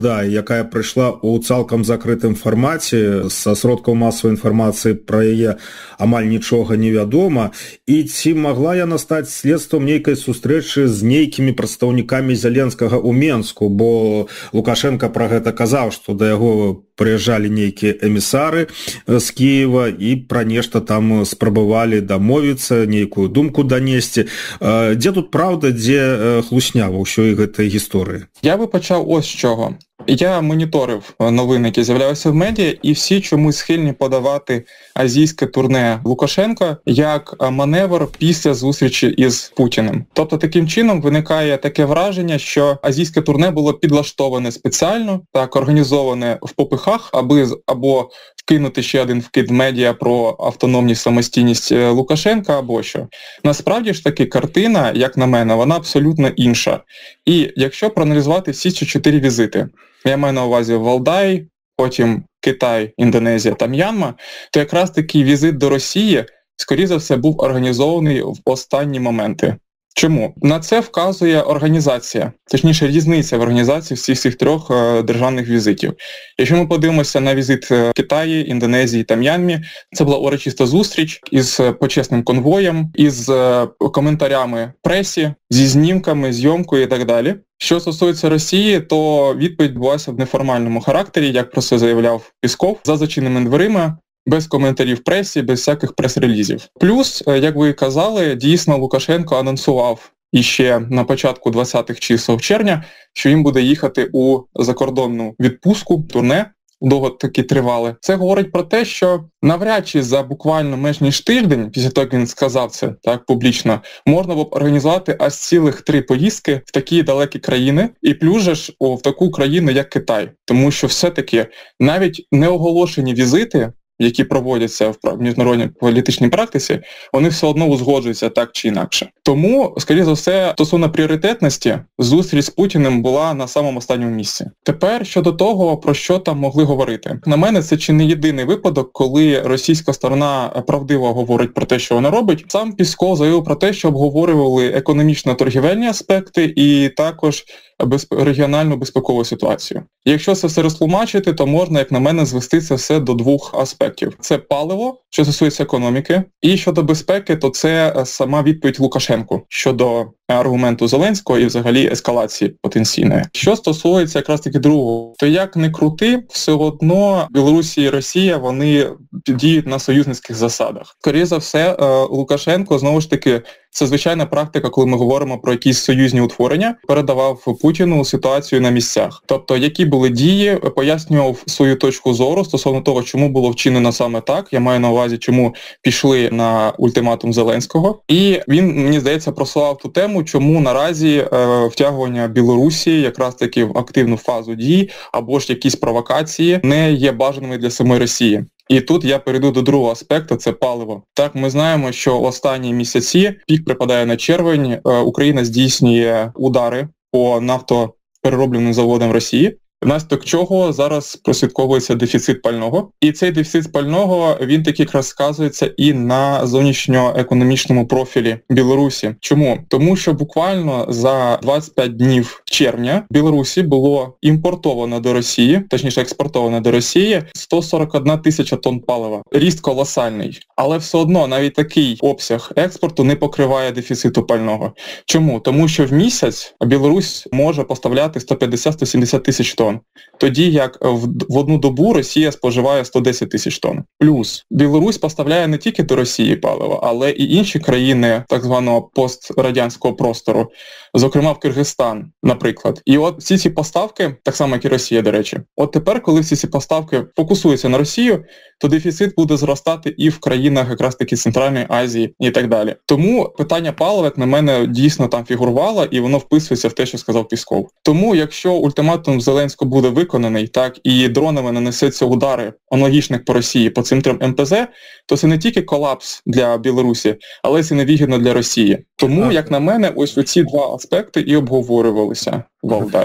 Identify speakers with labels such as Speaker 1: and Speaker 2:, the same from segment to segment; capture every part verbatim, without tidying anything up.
Speaker 1: Да, якая прыйшла ў цалкам закрытым фармаце, са сродкаў масавай інфармацыі пра яе амаль нічога не вядома. І ці магла яна стаць следствам нейкай сустрэчы з нейкімі прадстаўнікамі Зеленскага ў Менску, бо Лукашенко пра гэта казаў, што да яго прыязджалі нейкія эмісары з Кіева і пра нешта там спрабавалі дамовіцца, нейкую думку данесці. Дзе тут праўда, дзе хлусня ва ўсёй гэтай гісторыі?
Speaker 2: Я би почав ось з чого. Я моніторив новини, які з'являлися в медіа, і всі чомусь схильні подавати азійське турне Лукашенка як маневр після зустрічі із Путіним. Тобто таким чином виникає таке враження, що азійське турне було підлаштоване спеціально, так, організоване в попихах, аби або вкинути ще один вкид в медіа про автономність, самостійність Лукашенка, або що. Насправді ж таки картина, як на мене, вона абсолютно інша. І якщо проаналізувати всі ці чотири візити, я маю на увазі Валдай, потім Китай, Індонезія та М'янма, то якраз такий візит до Росії, скоріше за все, був організований в останні моменти. Чому? На це вказує організація, точніше різниця в організації всіх цих трьох е, державних візитів. Якщо ми подивимося на візит Китаю, Індонезії та М'янмі, це була урочиста зустріч із почесним конвоєм, із е, коментарями пресі, зі знімками, зйомкою і так далі. Що стосується Росії, то відповідь відбулася в неформальному характері, як про це заявляв Пісков, за зачиненими дверима, без коментарів в пресі, без всяких прес-релізів. Плюс, як ви і казали, дійсно Лукашенко анонсував іще на початку двадцятих чисел червня, що він буде їхати у закордонну відпустку, турне, довго таки тривали. Це говорить про те, що навряд чи за буквально менш ніж тиждень, після того, як він сказав це так публічно, можна було б організувати аж цілих три поїздки в такі далекі країни, і плюс же ж о, в таку країну, як Китай. Тому що все-таки навіть неоголошені візити, які проводяться в міжнародній політичній практиці, вони все одно узгоджуються так чи інакше. Тому, скоріше за все, стосовно пріоритетності, зустріч з Путіним була на самому останньому місці. Тепер щодо того, про що там могли говорити. На мене, це чи не єдиний випадок, коли російська сторона правдиво говорить про те, що вона робить. Сам Пісков заявив про те, що обговорювали економічно-торгівельні аспекти і також безп... регіональну безпекову ситуацію. Якщо це все розтлумачити, то можна, як на мене, звести це все до двох аспектів. Це паливо, що стосується економіки, і щодо безпеки, то це сама відповідь Лукашенку щодо аргументу Зеленського і взагалі ескалації потенційної. Що стосується якраз таки другого, то як не крути, все одно Білорусі і Росія, вони діють на союзницьких засадах. Скоріше за все, Лукашенко, знову ж таки, це звичайна практика, коли ми говоримо про якісь союзні утворення, передавав Путіну ситуацію на місцях. Тобто, які були дії, пояснював свою точку зору стосовно того, чому було вчинено саме так. Я маю на увазі, чому пішли на ультиматум Зеленського. І він, мені здається, просував ту тему, чому наразі е, втягування Білорусі якраз таки в активну фазу дій або ж якісь провокації не є бажаними для самої Росії. І тут я перейду до другого аспекту, це паливо. Так, ми знаємо, що в останні місяці, пік припадає на червень, Україна здійснює удари по нафтопереробленим заводам Росії, внаслідок чого зараз прослідковується дефіцит пального. І цей дефіцит пального, він таки якраз сказується і на зовнішньоекономічному профілі Білорусі. Чому? Тому що буквально за двадцять п'ять днів червня в Білорусі було імпортовано до Росії, точніше експортовано до Росії, сто сорок одна тисяча тонн палива. Ріст колосальний. Але все одно навіть такий обсяг експорту не покриває дефіциту пального. Чому? Тому що в місяць Білорусь може поставляти сто п'ятдесят - сто сімдесят тисяч тонн. Тоді як в, в одну добу Росія споживає сто десять тисяч тонн. Плюс Білорусь поставляє не тільки до Росії паливо, але і інші країни так званого пострадянського простору, зокрема в Киргизстан, наприклад. І от всі ці поставки, так само як і Росія, до речі, от тепер, коли всі ці поставки фокусуються на Росію, то дефіцит буде зростати і в країнах якраз таки Центральної Азії і так далі. Тому питання палива, як на мене, дійсно там фігурувало, і воно вписується в те, що сказав Пісков. Тому, якщо ультиматум Зеленського буде виконаний, так, і дронами нанесеться удари аналогічних по Росії по цим трьом ем пе зет, то це не тільки колапс для Білорусі, але це невигідно для Росії. Тому, як на мене, ось ці два аспекти і обговорювалися в Валдаї.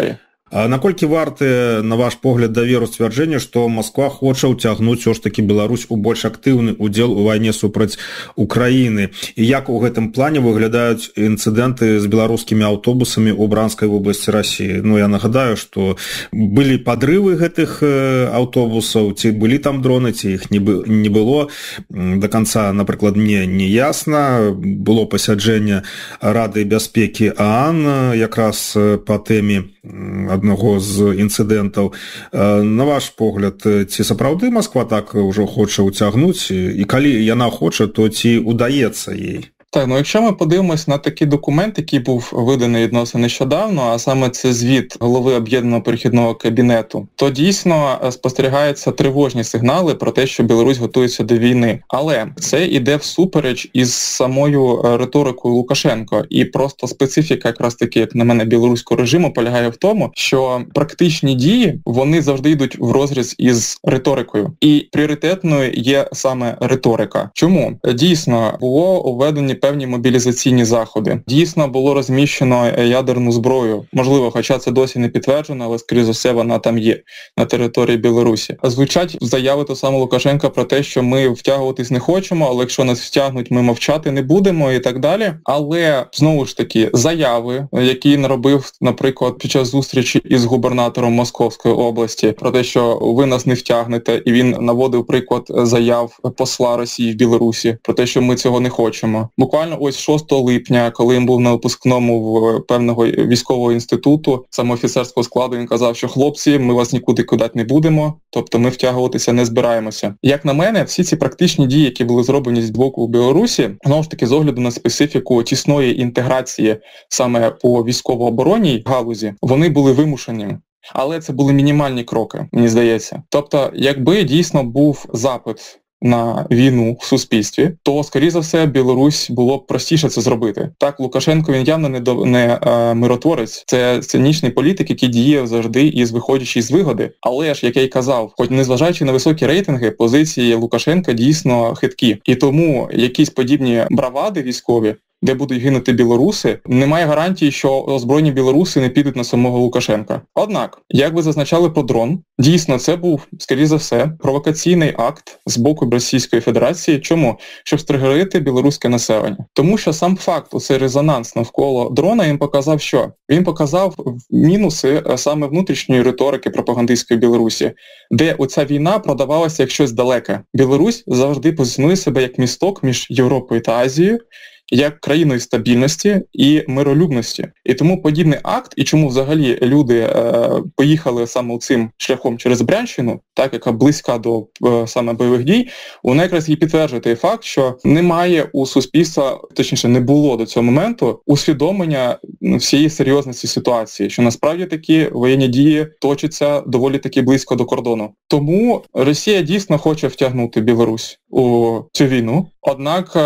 Speaker 1: А наколькі варты, на ваш погляд, даверу сцвярджэння, што Москва хоча ўцягнуць ўсё ж такі Беларусь у больш актыўны удзел у вайне супраць Украіны? І як у гэтым плане выглядаюць інцыдэнты з беларускімі аўтобусамі ў Бранскай вобласці Расіі? Ну, я нагадаю, што былі падрывы гэтых аўтобусаў, ці былі там дроны, ці іх не было. До конца, напрыклад, мне не ясна. Было пасяджэнне Рады бяспекі ААН якраз па тэме аднаго з інцыдэнтаў. На ваш погляд, ці сапраўды Москва так ужо хоча ўцягнуць, і калі яна хоча, то ці удаецца їй?
Speaker 2: Так, ну якщо ми подивимось на такий документ, який був виданий відносно нещодавно, а саме це звіт голови Об'єднаного перехідного кабінету, то дійсно спостерігаються тривожні сигнали про те, що Білорусь готується до війни. Але це йде всупереч із самою риторикою Лукашенко. І просто специфіка якраз таки, як на мене, білоруського режиму полягає в тому, що практичні дії, вони завжди йдуть в розріз із риторикою. І пріоритетною є саме риторика. Чому? Дійсно, було введені певні мобілізаційні заходи. Дійсно, було розміщено ядерну зброю. Можливо, хоча це досі не підтверджено, але, скоріше за все, вона там є на території Білорусі. Звучать заяви того самого Лукашенка про те, що ми втягуватись не хочемо, але якщо нас втягнуть, ми мовчати не будемо і так далі. Але, знову ж таки, заяви, які наробив, наприклад, під час зустрічі із губернатором Московської області, про те, що ви нас не втягнете, і він наводив приклад заяв посла Росії в Білорусі, про те, що ми цього не хочемо. Буквально ось шостого липня, коли він був на випускному в певного військового інституту, саме офіцерського складу, він казав, що хлопці, ми вас нікуди кидати не будемо, тобто ми втягуватися не збираємося. Як на мене, всі ці практичні дії, які були зроблені з боку Білорусі, знову ж таки, з огляду на специфіку тісної інтеграції саме по військово-оборонній галузі, вони були вимушені. Але це були мінімальні кроки, мені здається. Тобто, якби дійсно був запит на війну в суспільстві, то, скоріше за все, Білорусь було б простіше це зробити. Так, Лукашенко, він явно не, до, не е, миротворець, це цинічний політик, який діє завжди із виходячи з вигоди. Але ж, як я й казав, хоч незважаючи на високі рейтинги, позиції Лукашенка дійсно хиткі. І тому якісь подібні бравади військові, де будуть гинути білоруси, немає гарантії, що озброєні білоруси не підуть на самого Лукашенка. Однак, як ви зазначали про дрон, дійсно це був, скоріше за все, провокаційний акт з боку Російської Федерації. Чому? Щоб стригерити білоруське населення. Тому що сам факт, оцей резонанс навколо дрона, він показав що? Він показав мінуси саме внутрішньої риторики пропагандистської Білорусі, де оця війна продавалася як щось далеке. Білорусь завжди позиціонує себе як місток між Європою та Азією, як країною стабільності і миролюбності. І тому подібний акт, і чому взагалі люди е, поїхали саме цим шляхом через Брянщину, так, яка близька до е, саме бойових дій, вона якраз і підтверджує той факт, що немає у суспільства, точніше не було до цього моменту, усвідомлення всієї серйозності ситуації, що насправді такі воєнні дії точаться доволі таки близько до кордону. Тому Росія дійсно хоче втягнути Білорусь у цю війну, однак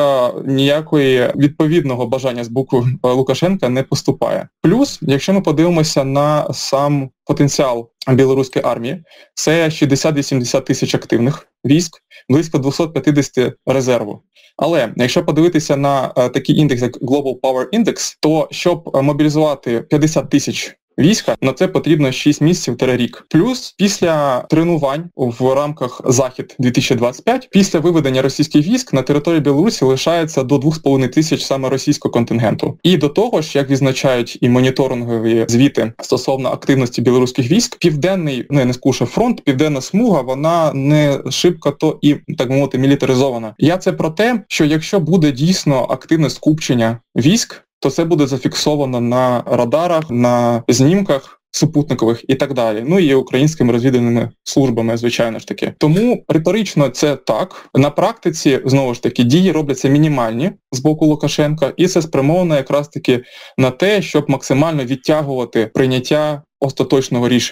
Speaker 2: ніякої відповідного бажання з боку Лукашенка не поступає. Плюс, якщо ми подивимося на сам потенціал білоруської армії, це шістдесят-вісімдесят тисяч активних військ, близько двісті п'ятдесят резерву. Але якщо подивитися на такий індекс, як Global Power Index, то щоб мобілізувати п'ятдесят тисяч війська, на це потрібно шість місяців та рік. Плюс після тренувань в рамках Захід дві тисячі двадцять п'ять, після виведення російських військ на території Білорусі лишається до дві з половиною тисяч саме російського контингенту. І до того ж, як відзначають і моніторингові звіти стосовно активності білоруських військ, південний, ну я не скушу, фронт, південна смуга, вона не шибко то і, так мовити, мілітаризована. Я це про те, що якщо буде дійсно активне скупчення військ, то це буде зафіксовано на радарах, на знімках супутникових і так далі. Ну і українськими розвідувальними службами, звичайно ж таки. Тому риторично це так. На практиці, знову ж таки, дії робляться мінімальні з боку Лукашенка, і це спрямовано якраз таки на те, щоб максимально відтягувати прийняття остаточного рішення.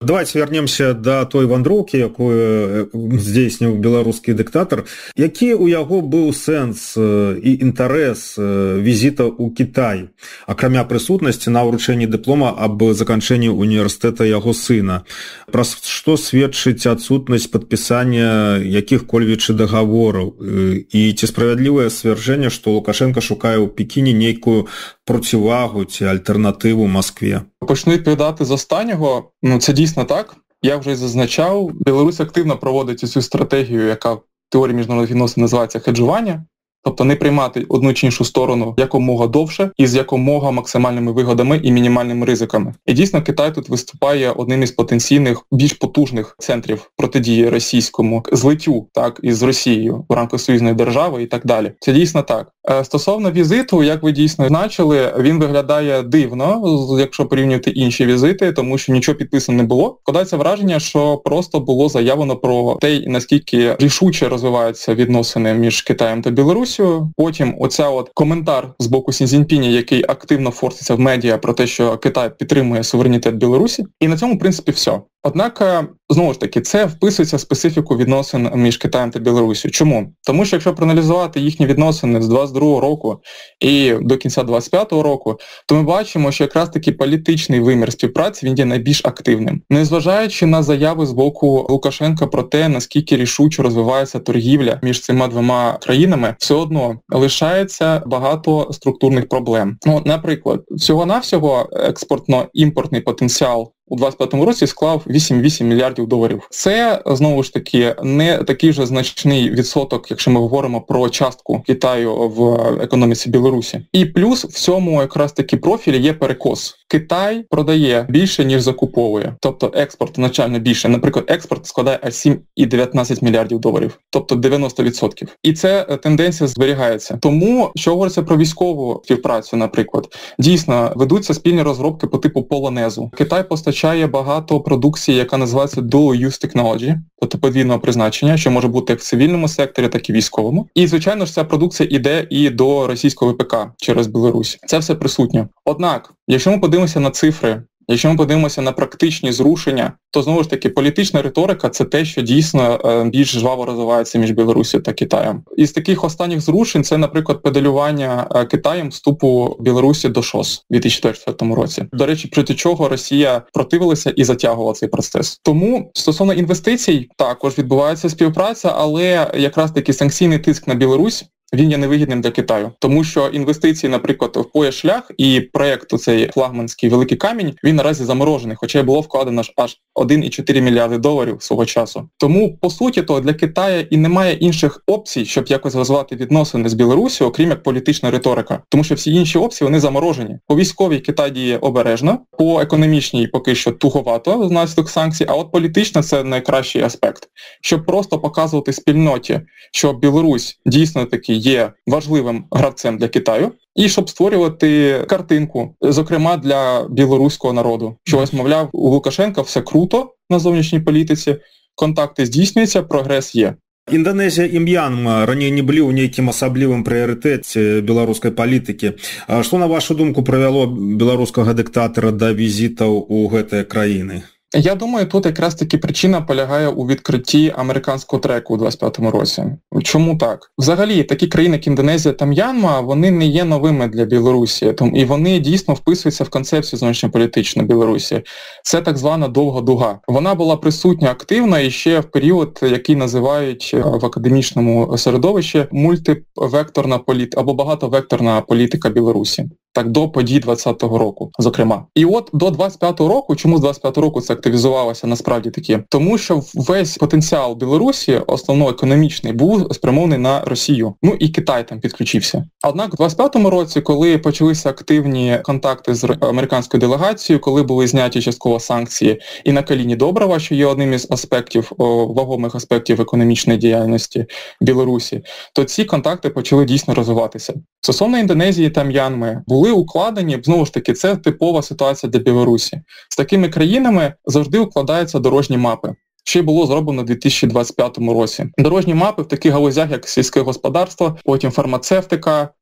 Speaker 1: Давайте вернемся да той вандроўкі, якую здзейсніў беларускі дыктатар. Які ў яго быў сэнс і інтарэс візіта ў Кітай, акрамя прысутнасці на ўручэнні дыплома аб заканчэнні універсітэта яго сына? Пра што сведчыць адсутнасць падпісання якіх-кольвечы дагавораў? І ці справядлівае сцвярджэнне, што Лукашенко шукае ў Пекіне нейкую процівагу ці альтэрнатыву Маскве?
Speaker 2: Почну відповідати з останнього. Ну, це дійсно так. Я вже зазначав, Білорусь активно проводить цю стратегію, яка в теорії міжнародних відносин називається хеджування. Тобто не приймати одну чи іншу сторону якомога довше і з якомога максимальними вигодами і мінімальними ризиками. І дійсно Китай тут виступає одним із потенційних, більш потужних центрів протидії російському злиттю, так, із Росією в рамках союзної держави і так далі. Це дійсно так. Стосовно візиту, як ви дійсно значили, він виглядає дивно, якщо порівнювати інші візити, тому що нічого підписано не було. Складається враження, що просто було заявлено про те, наскільки рішуче розвиваються відносини між Китаєм та Білорусією. Потім оця от коментар з боку Сі Цзіньпіня, який активно форситься в медіа про те, що Китай підтримує суверенітет Білорусі. І на цьому, в принципі, все. Однак, знову ж таки, це вписується в специфіку відносин між Китаєм та Білорусією. Чому? Тому що якщо проаналізувати їхні відносини з двадцять другого року і до кінця двадцять п'ятого року, то ми бачимо, що якраз таки політичний вимір співпраці, він є найбільш активним. Незважаючи на заяви з боку Лукашенка про те, наскільки рішуче розвивається торгівля між цими двома країнами, все одно лишається багато структурних проблем. Ну, наприклад, всього-навсього експортно-імпортний потенціал у двадцять п'ятому році склав вісім цілих вісім мільярдів доларів. Це, знову ж таки, не такий же значний відсоток, якщо ми говоримо про частку Китаю в економіці Білорусі. І плюс в цьому якраз таки профілі є перекос. Китай продає більше, ніж закуповує. Тобто експорт значально більше. Наприклад, експорт складає аж сім цілих дев'ятнадцять мільярдів доларів. Тобто дев'яносто відсотків. І ця тенденція зберігається. Тому, що говориться про військову співпрацю, наприклад, дійсно, ведуться спільні розробки по типу полонезу. Китай постачає багато продукції, яка називається Dual Use Technology, тобто подвійного призначення, що може бути як в цивільному секторі, так і військовому. І, звичайно ж, ця продукція йде і до російського ВПК через Білорусь. Це все присутнє. Однак, якщо ми подивимося на цифри, якщо ми подивимося на практичні зрушення, то, знову ж таки, політична риторика – це те, що дійсно більш жваво розвивається між Білорусією та Китаєм. Із таких останніх зрушень – це, наприклад, педалювання Китаєм вступу Білорусі до ШОС у дві тисячі двадцять четвертому році. До речі, проти чого Росія противилася і затягувала цей процес. Тому, стосовно інвестицій, також відбувається співпраця, але якраз таки санкційний тиск на Білорусь, він є невигідним для Китаю. Тому що інвестиції, наприклад, в пояс-шлях і проєкт цей флагманський «Великий камінь», він наразі заморожений, хоча й було вкладено аж один цілих чотири мільярди доларів свого часу. Тому, по суті, то для Китаю і немає інших опцій, щоб якось розвивати відносини з Білорусією, окрім як політична риторика. Тому що всі інші опції, вони заморожені. По військовій Китай діє обережно, по економічній поки що туговато внаслідок санкцій, а от політична – це найкращий аспект. Щоб просто показувати спільноті, що Білорусь дійсно таки є важливим гравцем для Китаю, і щоб створювати картинку, зокрема для білоруського народу. Що ось, мовляв, у Лукашенка все круто на зовнішній політиці, контакти здійснюються, прогрес є.
Speaker 1: Індонезія і М'янма раней не былі ў нейкім асаблівым прыярытэце беларускай палітыкі. Што, на вашу думку, прывяло беларускага дыктатара да візітаў у гэтыя краіны?
Speaker 2: Я думаю, тут якраз таки причина полягає у відкритті американського треку у двадцять п'ятому році. Чому так? Взагалі, такі країни, як Індонезія та М'янма, вони не є новими для Білорусі, і вони дійсно вписуються в концепцію зовнішньополітичної Білорусі. Це так звана довга дуга. Вона була присутня активно і ще в період, який називають в академічному середовищі мультивекторна політика або багатовекторна політика Білорусі. Так, до подій двадцятого року, зокрема. І от до двадцять п'ятого року, чому з двадцять п'ятого року це активізувалося насправді таки? Тому що весь потенціал Білорусі, основно економічний, був спрямований на Росію. Ну і Китай там підключився. Однак у двадцять п'ятому році, коли почалися активні контакти з американською делегацією, коли були зняті частково санкції і на коліні Доброва, що є одним із аспектів, о, вагомих аспектів економічної діяльності Білорусі, то ці контакти почали дійсно розвиватися. Стосовно Індонезії та М'янми, були укладені, знову ж таки, це типова ситуація для Білорусі. З такими країнами завжди укладаються дорожні мапи. Що й було зроблено у дві тисячі двадцять п'ятому році. Дорожні мапи в таких галузях, як сільське господарство, потім фармацевтика,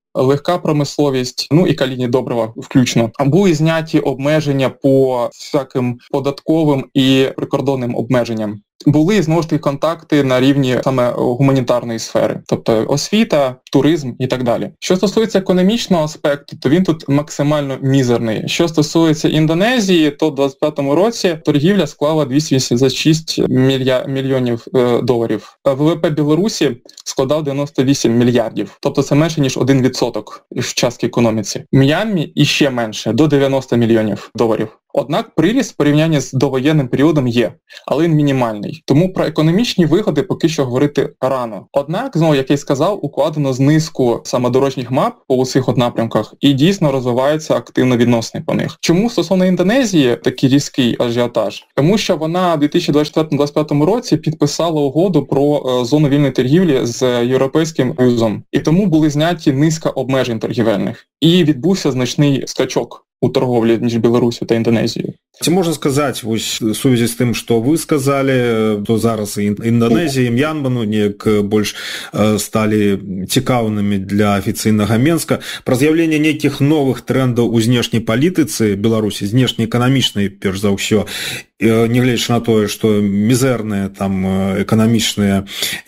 Speaker 2: легка промисловість, ну і калійні добрива включно. Були зняті обмеження по всяким податковим і прикордонним обмеженням. Були, знову ж таки, контакти на рівні саме гуманітарної сфери, тобто освіта, туризм і так далі. Що стосується економічного аспекту, то він тут максимально мізерний. Що стосується Індонезії, то в двадцять п'ятому році торгівля склала двісті вісімдесят шість мільйонів доларів. ВВП Білорусі складав дев'яносто вісім мільярдів, тобто це менше, ніж один відсоток в частки економіці. М'янмі іще менше, до дев'яносто мільйонів доларів. Однак приріст в порівнянні з довоєнним періодом є, але він мінімальний. Тому про економічні вигоди поки що говорити рано. Однак, знову, як я й сказав, укладено знизку саме дорожніх мап по усіх от напрямках і дійсно розвиваються активно відносини по них. Чому стосовно Індонезії такий різкий ажіотаж? Тому що вона в дві тисячі двадцять четвертому - двадцять п'ятому році підписала угоду про зону вільної торгівлі з Європейським Союзом. І тому були зняті низка обмежень торгівельних. І відбувся значний скачок у торговлі між Білорусю та Індонезією.
Speaker 1: Ці можна сказати, ось у сувязі з тим, що ви сказали, то зараз і Індонезія, і М'янма, ну, неяк больш стали цікавними для афіцыйнага Менска. Пра з'яўленне нейкіх новых трендаў у знешняй палітыцы Беларусі, знешнеэканамічнай, перш за ўсё, нягледзячы на тое, што мізэрныя там эканамічныя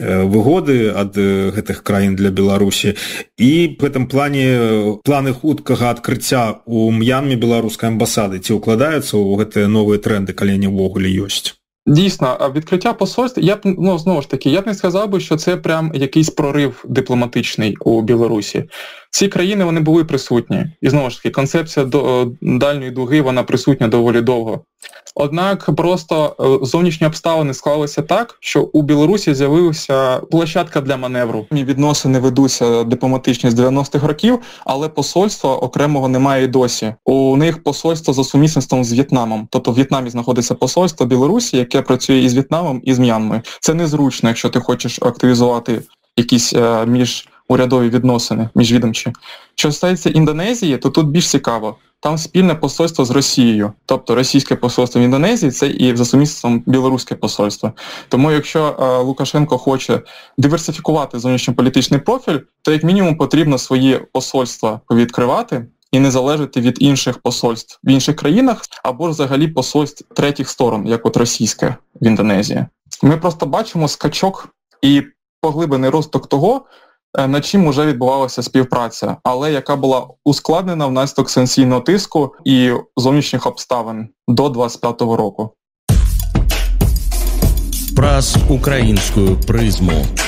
Speaker 1: выгоды ад гэтых краін для Беларусі. І в гэтым плане планы хуткага адкрыцця у М'янме беларускай амбасады ці укладаюцца ў гэтыя новыя тренды, калі яны ўвогуле ёсць?
Speaker 2: Дійсно, відкриття посольств, я б, ну, знову ж таки, я б не сказав би, що це прям якийсь прорив дипломатичний у Білорусі. Ці країни, вони були присутні. І знову ж таки, концепція до, дальньої дуги, вона присутня доволі довго. Однак просто зовнішні обставини склалися так, що у Білорусі з'явилася площадка для маневру. Відносини ведуться дипломатичні з дев'яностих років, але посольства окремого немає і досі. У них посольство за сумісництвом з В'єтнамом. Тобто в В'єтнамі знаходиться посольство Білорусі, яке працює і з В'єтнамом, і з М'янмою. Це незручно, якщо ти хочеш активізувати якісь е, міжурядові відносини, міжвідомчі. Що стосується Індонезії, то тут більш цікаво. Там спільне посольство з Росією. Тобто російське посольство в Індонезії – це і за сумісництвом білоруське посольство. Тому якщо е, Лукашенко хоче диверсифікувати зовнішньополітичний профіль, то як мінімум потрібно свої посольства відкривати і не залежати від інших посольств в інших країнах, або ж взагалі посольств третіх сторон, як от російське в Індонезії. Ми просто бачимо скачок і поглиблений розвиток того, над чим вже відбувалася співпраця, але яка була ускладнена внаслідок санкційного тиску і зовнішніх обставин до двадцять п'ятого року.
Speaker 3: Праз українською призму.